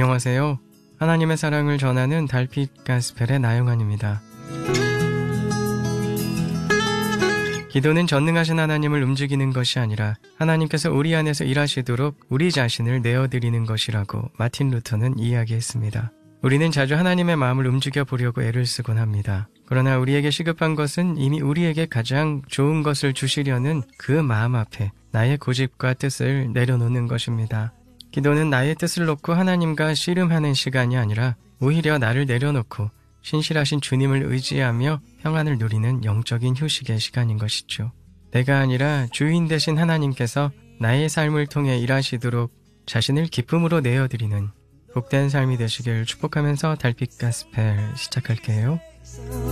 안녕하세요. 하나님의 사랑을 전하는 달빛 가스펠의 나영환입니다. 기도는 전능하신 하나님을 움직이는 것이 아니라 하나님께서 우리 안에서 일하시도록 우리 자신을 내어드리는 것이라고 마틴 루터는 이야기했습니다. 우리는 자주 하나님의 마음을 움직여 보려고 애를 쓰곤 합니다. 그러나 우리에게 시급한 것은 이미 우리에게 가장 좋은 것을 주시려는 그 마음 앞에 나의 고집과 뜻을 내려놓는 것입니다. 기도는 나의 뜻을 놓고 하나님과 씨름하는 시간이 아니라 오히려 나를 내려놓고 신실하신 주님을 의지하며 평안을 누리는 영적인 휴식의 시간인 것이죠. 내가 아니라 주인 되신 하나님께서 나의 삶을 통해 일하시도록 자신을 기쁨으로 내어드리는 복된 삶이 되시길 축복하면서 달빛 가스펠 시작할게요.